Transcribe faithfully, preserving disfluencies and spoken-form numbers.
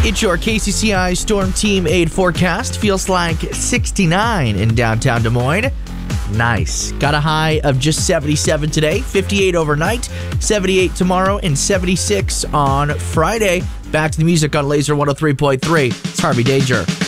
It's your K C C I Storm Team eight forecast. Feels like sixty-nine in downtown Des Moines. Nice. Got a high of just seventy-seven today, fifty-eight overnight, seventy-eight tomorrow, and seventy-six on Friday. Back to the music on Laser one oh three point three. It's Harvey Danger.